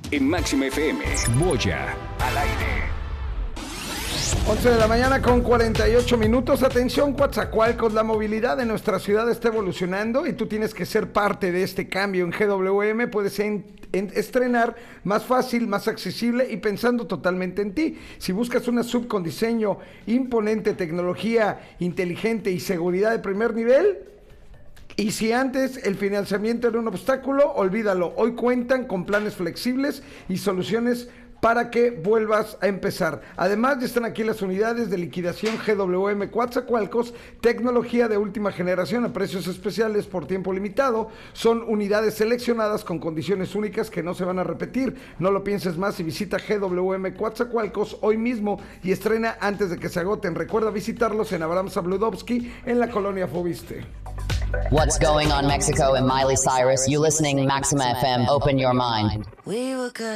en Máxima FM. Boya al aire. 11 de la mañana con 48 minutos. Atención, Coatzacoalcos, la movilidad de nuestra ciudad está evolucionando y tú tienes que ser parte de este cambio. En GWM puedes estrenar más fácil, más accesible y pensando totalmente en ti. Si buscas una sub con diseño imponente, tecnología inteligente y seguridad de primer nivel, y si antes el financiamiento era un obstáculo, olvídalo. Hoy cuentan con planes flexibles y soluciones para que vuelvas a empezar. Además, ya están aquí las unidades de liquidación GWM Coatzacoalcos, tecnología de última generación a precios especiales por tiempo limitado. Son unidades seleccionadas con condiciones únicas que no se van a repetir. No lo pienses más y visita GWM Coatzacoalcos hoy mismo y estrena antes de que se agoten. Recuerda visitarlos en Abraham Zabludovsky en la colonia Fobiste. What's going on Mexico and Miley Cyrus? You listening Maxima FM. Open your mind. We were good.